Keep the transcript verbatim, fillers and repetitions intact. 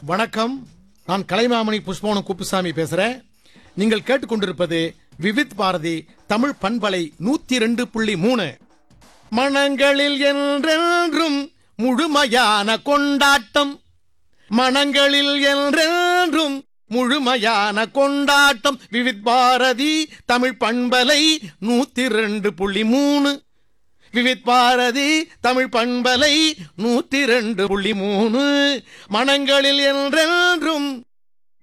வணக்கம், நான் கலைமாமணி புஷ்பவனம் குப்புசாமி பேசுறேன். நீங்கள் கேட்டுக்கொண்டிருப்பது விவித் பாரதி தமிழ் பண்பலை நூத்தி ரெண்டு புள்ளி மூணு. மனங்களில் என்றென்றும் முழுமையான கொண்டாட்டம், மனங்களில் என்றென்றும் முழுமையான கொண்டாட்டம். விவித் பாரதி தமிழ் பண்பலை நூத்தி ரெண்டு புள்ளி மூணு. விவித் பாரதி தமிழ் பண்பலை நூத்தி ரெண்டு புள்ளி மூணு. மனங்களில் என்றென்றும்